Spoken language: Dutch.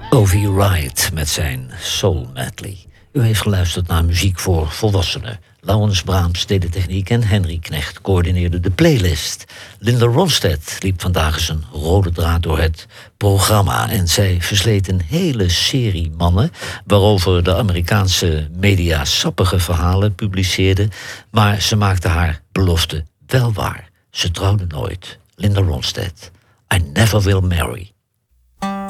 O.V. Wright met zijn Soul Medley. U heeft geluisterd naar muziek voor volwassenen. Laurens Brahms deed de techniek en Henry Knecht coördineerde de playlist. Linda Ronstadt liep vandaag eens een rode draad door het programma. En zij versleet een hele serie mannen waarover de Amerikaanse media sappige verhalen publiceerden. Maar ze maakte haar belofte wel waar. Ze trouwde nooit. Linda Ronstadt. I never will marry.